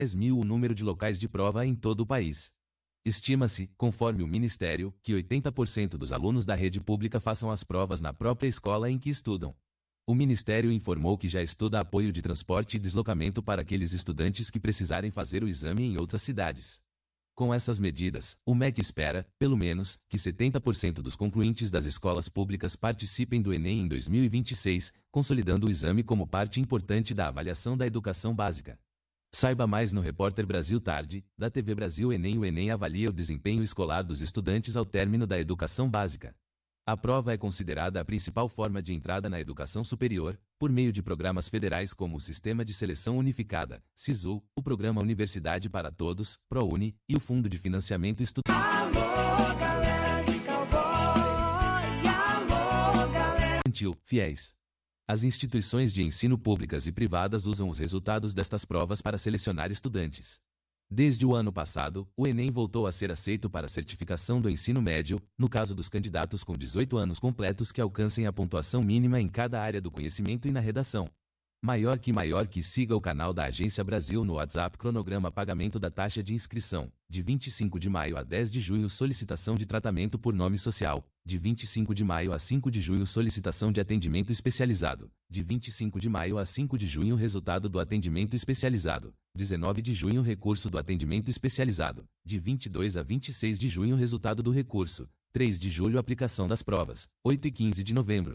10.000 o número de locais de prova em todo o país. Estima-se, conforme o Ministério, que 80% dos alunos da rede pública façam as provas na própria escola em que estudam. O Ministério informou que já estuda apoio de transporte e deslocamento para aqueles estudantes que precisarem fazer o exame em outras cidades. Com essas medidas, o MEC espera, pelo menos, que 70% dos concluintes das escolas públicas participem do Enem em 2026, consolidando o exame como parte importante da avaliação da educação básica. Saiba mais no Repórter Brasil Tarde, da TV Brasil Enem. O Enem avalia o desempenho escolar dos estudantes ao término da educação básica. A prova é considerada a principal forma de entrada na educação superior, por meio de programas federais como o Sistema de Seleção Unificada, SISU, o Programa Universidade para Todos, ProUni, e o Fundo de Financiamento Estudantil. Alô, galera de cowboy, alô, galera. FIES. As instituições de ensino públicas e privadas usam os resultados destas provas para selecionar estudantes. Desde o ano passado, o Enem voltou a ser aceito para a certificação do ensino médio, no caso dos candidatos com 18 anos completos que alcancem a pontuação mínima em cada área do conhecimento e na redação. Maior que siga o canal da Agência Brasil no WhatsApp. Cronograma pagamento da taxa de inscrição, de 25 de maio a 10 de junho. Solicitação de tratamento por nome social, de 25 de maio a 5 de junho. Solicitação de atendimento especializado, de 25 de maio a 5 de junho. Resultado do atendimento especializado, 19 de junho. Recurso do atendimento especializado, de 22 a 26 de junho. Resultado do recurso, 3 de julho. Aplicação das provas, 8 e 15 de novembro.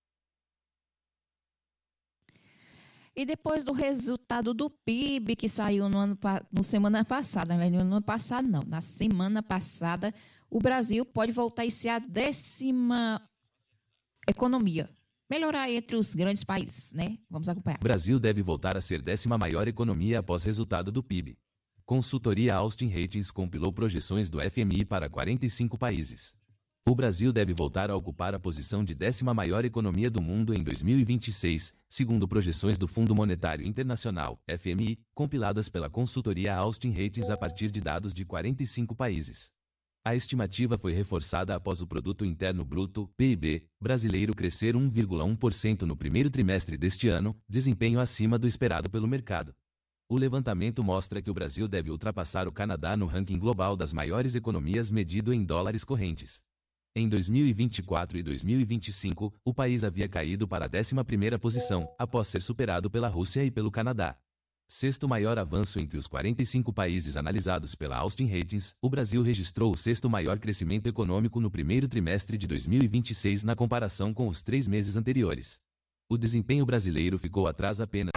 E depois do resultado do PIB que saiu no semana passada, na semana passada, o Brasil pode voltar a ser a 10ª economia. Melhorar entre os grandes países, né? Vamos acompanhar. O Brasil deve voltar a ser 10ª maior economia após resultado do PIB. Consultoria Austin Ratings compilou projeções do FMI para 45 países. O Brasil deve voltar a ocupar a posição de 10ª maior economia do mundo em 2026, segundo projeções do Fundo Monetário Internacional, FMI, compiladas pela consultoria Austin Ratings a partir de dados de 45 países. A estimativa foi reforçada após o Produto Interno Bruto, PIB, brasileiro crescer 1,1% no primeiro trimestre deste ano, desempenho acima do esperado pelo mercado. O levantamento mostra que o Brasil deve ultrapassar o Canadá no ranking global das maiores economias medido em dólares correntes. Em 2024 e 2025, o país havia caído para a 11ª posição, após ser superado pela Rússia e pelo Canadá. Sexto maior avanço entre os 45 países analisados pela Austin Ratings, o Brasil registrou o sexto maior crescimento econômico no primeiro trimestre de 2026 na comparação com os 3 meses anteriores. O desempenho brasileiro ficou atrás apenas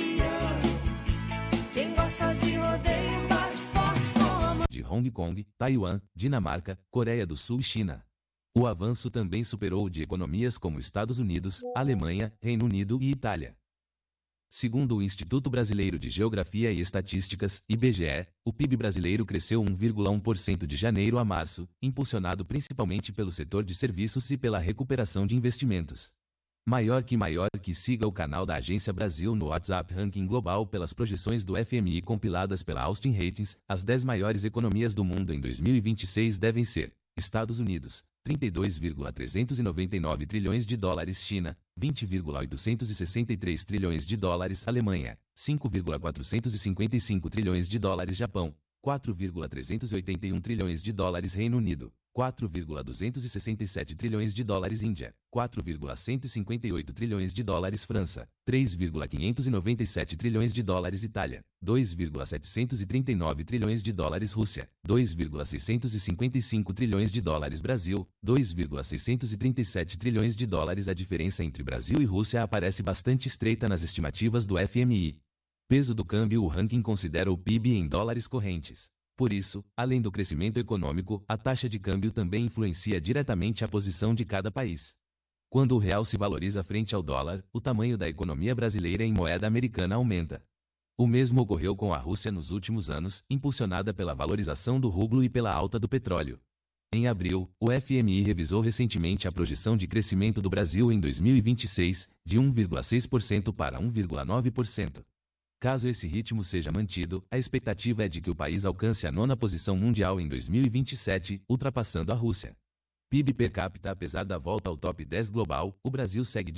de Hong Kong, Taiwan, Dinamarca, Coreia do Sul e China. O avanço também superou o de economias como Estados Unidos, Alemanha, Reino Unido e Itália. Segundo o Instituto Brasileiro de Geografia e Estatísticas, IBGE, o PIB brasileiro cresceu 1,1% de janeiro a março, impulsionado principalmente pelo setor de serviços e pela recuperação de investimentos. Maior que siga o canal da Agência Brasil no WhatsApp. Ranking global pelas projeções do FMI compiladas pela Austin Ratings, as 10 maiores economias do mundo em 2026 devem ser: Estados Unidos, 32,399 trilhões de dólares; China, 20,863 trilhões de dólares; Alemanha, 5,455 trilhões de dólares; Japão, 4,381 trilhões de dólares; Reino Unido, 4,267 trilhões de dólares; Índia, 4,158 trilhões de dólares; França, 3,597 trilhões de dólares; Itália, 2,739 trilhões de dólares; Rússia, 2,655 trilhões de dólares; Brasil, 2,637 trilhões de dólares. A diferença entre Brasil e Rússia aparece bastante estreita nas estimativas do FMI. Peso do câmbio. O ranking considera o PIB em dólares correntes. Por isso, além do crescimento econômico, a taxa de câmbio também influencia diretamente a posição de cada país. Quando o real se valoriza frente ao dólar, o tamanho da economia brasileira em moeda americana aumenta. O mesmo ocorreu com a Rússia nos últimos anos, impulsionada pela valorização do rublo e pela alta do petróleo. Em abril, o FMI revisou recentemente a projeção de crescimento do Brasil em 2026, de 1,6% para 1,9%. Caso esse ritmo seja mantido, a expectativa é de que o país alcance a 9ª posição mundial em 2027, ultrapassando a Rússia. PIB per capita. Apesar da volta ao top 10 global, o Brasil segue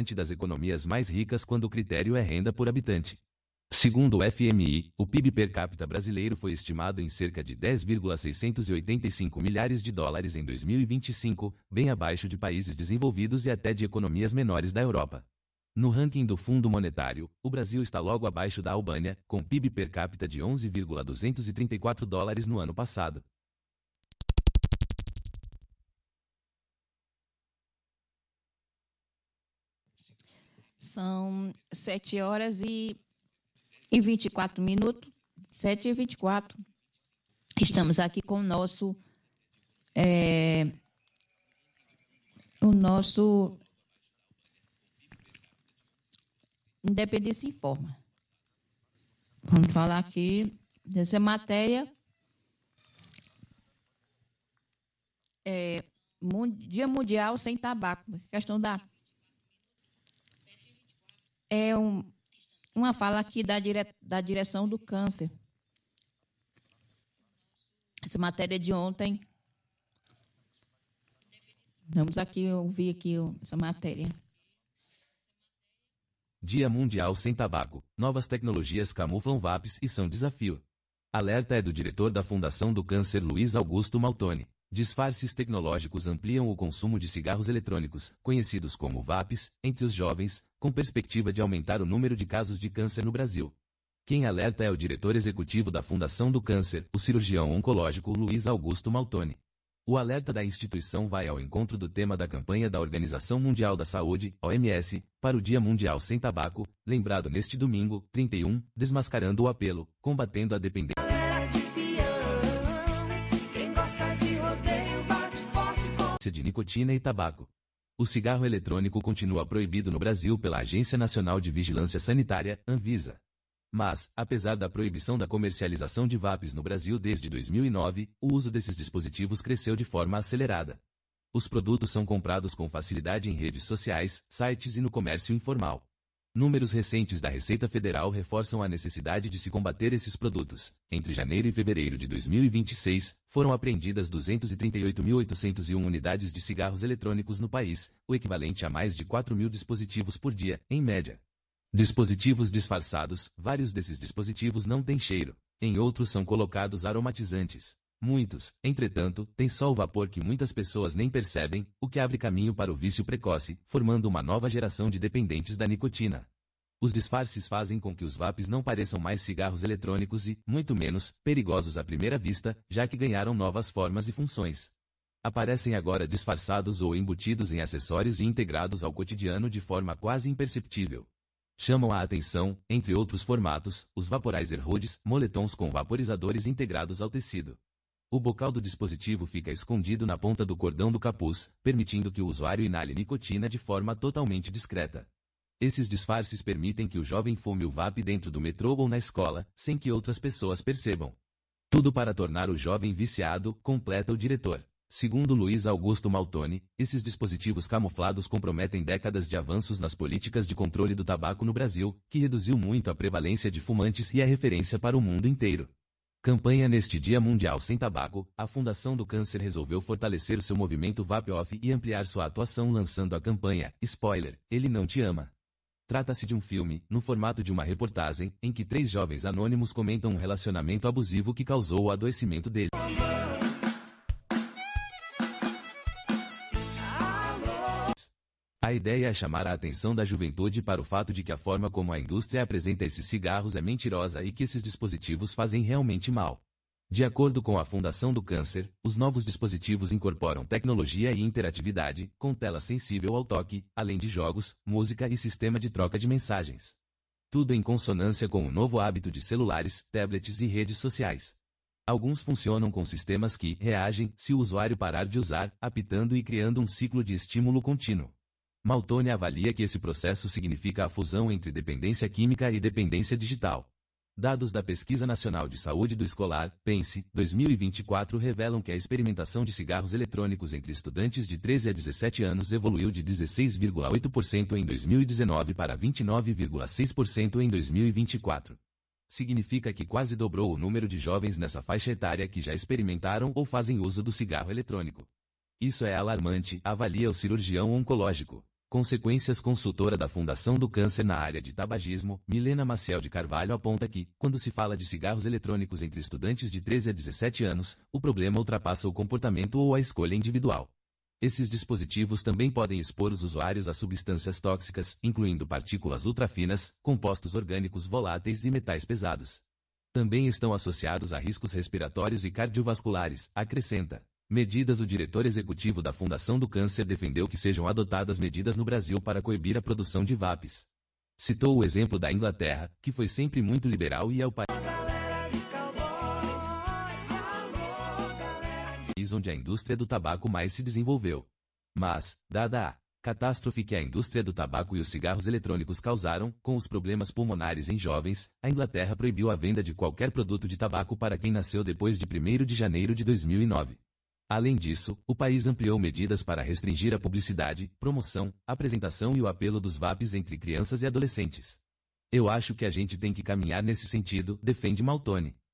diante das economias mais ricas quando o critério é renda por habitante. Segundo o FMI, o PIB per capita brasileiro foi estimado em cerca de 10,685 milhares de dólares em 2025, bem abaixo de países desenvolvidos e até de economias menores da Europa. No ranking do Fundo Monetário, o Brasil está logo abaixo da Albânia, com PIB per capita de 11,234 dólares no ano passado. São 7 horas e 24 minutos. 7h24. Estamos aqui com o nosso Independência Informa. Vamos falar aqui dessa matéria. Dia Mundial Sem Tabaco. Questão da... uma fala aqui da direção do câncer. Essa matéria de ontem. Vamos aqui ouvir aqui essa matéria. Dia Mundial Sem Tabaco. Novas tecnologias camuflam vapes e são desafio. Alerta é do diretor da Fundação do Câncer, Luiz Augusto Maltoni. Disfarces tecnológicos ampliam o consumo de cigarros eletrônicos, conhecidos como vapes, entre os jovens, com perspectiva de aumentar o número de casos de câncer no Brasil. Quem alerta é o diretor executivo da Fundação do Câncer, o cirurgião oncológico Luiz Augusto Maltoni. O alerta da instituição vai ao encontro do tema da campanha da Organização Mundial da Saúde, OMS, para o Dia Mundial Sem Tabaco, lembrado neste domingo, 31, desmascarando o apelo, combatendo a dependência de nicotina e tabaco. O cigarro eletrônico continua proibido no Brasil pela Agência Nacional de Vigilância Sanitária, Anvisa. Mas, apesar da proibição da comercialização de vapes no Brasil desde 2009, o uso desses dispositivos cresceu de forma acelerada. Os produtos são comprados com facilidade em redes sociais, sites e no comércio informal. Números recentes da Receita Federal reforçam a necessidade de se combater esses produtos. Entre janeiro e fevereiro de 2026, foram apreendidas 238.801 unidades de cigarros eletrônicos no país, o equivalente a mais de 4.000 dispositivos por dia, em média. Dispositivos disfarçados. Vários desses dispositivos não têm cheiro. Em outros são colocados aromatizantes. Muitos, entretanto, têm só o vapor que muitas pessoas nem percebem, o que abre caminho para o vício precoce, formando uma nova geração de dependentes da nicotina. Os disfarces fazem com que os vapes não pareçam mais cigarros eletrônicos e, muito menos, perigosos à primeira vista, já que ganharam novas formas e funções. Aparecem agora disfarçados ou embutidos em acessórios e integrados ao cotidiano de forma quase imperceptível. Chamam a atenção, entre outros formatos, os vaporizer hoods, moletons com vaporizadores integrados ao tecido. O bocal do dispositivo fica escondido na ponta do cordão do capuz, permitindo que o usuário inale nicotina de forma totalmente discreta. Esses disfarces permitem que o jovem fume o vape dentro do metrô ou na escola, sem que outras pessoas percebam. Tudo para tornar o jovem viciado, completa o diretor. Segundo Luiz Augusto Maltoni, esses dispositivos camuflados comprometem décadas de avanços nas políticas de controle do tabaco no Brasil, que reduziu muito a prevalência de fumantes e é referência para o mundo inteiro. Campanha neste Dia Mundial Sem Tabaco, a Fundação do Câncer resolveu fortalecer o seu movimento Vape Off e ampliar sua atuação lançando a campanha Spoiler, Ele Não Te Ama. Trata-se de um filme, no formato de uma reportagem, em que 3 jovens anônimos comentam um relacionamento abusivo que causou o adoecimento dele. A ideia é chamar a atenção da juventude para o fato de que a forma como a indústria apresenta esses cigarros é mentirosa e que esses dispositivos fazem realmente mal. De acordo com a Fundação do Câncer, os novos dispositivos incorporam tecnologia e interatividade, com tela sensível ao toque, além de jogos, música e sistema de troca de mensagens. Tudo em consonância com o novo hábito de celulares, tablets e redes sociais. Alguns funcionam com sistemas que reagem se o usuário parar de usar, apitando e criando um ciclo de estímulo contínuo. Maltoni avalia que esse processo significa a fusão entre dependência química e dependência digital. Dados da Pesquisa Nacional de Saúde do Escolar, PENSE, 2024 revelam que a experimentação de cigarros eletrônicos entre estudantes de 13 a 17 anos evoluiu de 16,8% em 2019 para 29,6% em 2024. Significa que quase dobrou o número de jovens nessa faixa etária que já experimentaram ou fazem uso do cigarro eletrônico. Isso é alarmante, avalia o cirurgião oncológico. Consequências. Consultora da Fundação do Câncer na área de tabagismo, Milena Maciel de Carvalho aponta que, quando se fala de cigarros eletrônicos entre estudantes de 13 a 17 anos, o problema ultrapassa o comportamento ou a escolha individual. Esses dispositivos também podem expor os usuários a substâncias tóxicas, incluindo partículas ultrafinas, compostos orgânicos voláteis e metais pesados. Também estão associados a riscos respiratórios e cardiovasculares, acrescenta. Medidas. O diretor executivo da Fundação do Câncer defendeu que sejam adotadas medidas no Brasil para coibir a produção de vapes. Citou o exemplo da Inglaterra, que foi sempre muito liberal e é o país onde a indústria do tabaco mais se desenvolveu. Mas, dada a catástrofe que a indústria do tabaco e os cigarros eletrônicos causaram, com os problemas pulmonares em jovens, a Inglaterra proibiu a venda de qualquer produto de tabaco para quem nasceu depois de 1º de janeiro de 2009. Além disso, o país ampliou medidas para restringir a publicidade, promoção, apresentação e o apelo dos vapes entre crianças e adolescentes. Eu acho que a gente tem que caminhar nesse sentido, defende Maltoni.